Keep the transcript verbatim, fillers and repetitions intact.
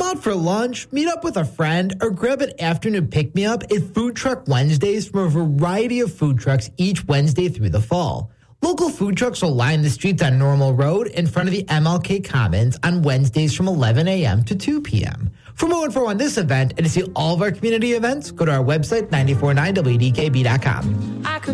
out for lunch, meet up with a friend, or grab an afternoon pick-me-up at Food Truck Wednesdays from a variety of food trucks each Wednesday through the fall. Local food trucks will line the streets on Normal Road in front of the M L K Commons on Wednesdays from eleven a.m. to two p.m. For more info on this event and to see all of our community events, go to our website, nine four nine W D K B dot com. I could